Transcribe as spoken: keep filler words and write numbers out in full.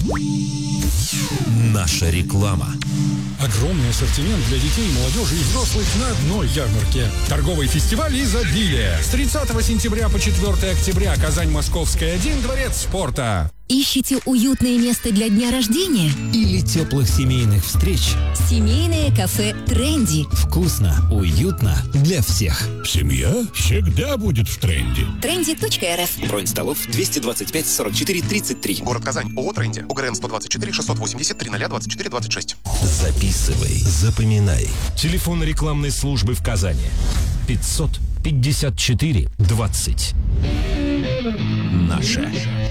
Наша реклама. Огромный ассортимент для детей, молодежи и взрослых на одной ярмарке. Торговый фестиваль «Изобилие». С тридцатого сентября по четвёртого октября. Казань, Московская, один, Дворец спорта. Ищете уютное место для дня рождения? Или теплых семейных встреч? Семейное кафе «Тренди». Вкусно, уютно для всех. Семья всегда будет в тренде. тренди точка эр эф. Бронь столов двести двадцать пять сорок четыре тридцать три. Город Казань. ООО «Тренди». ОГРН сто двадцать четыре шестьсот восемьдесят три ноль двадцать четыре двадцать шесть. Записывай, запоминай. Телефон рекламной службы в Казани. пятьсот пятьдесят четыре двадцать. Наша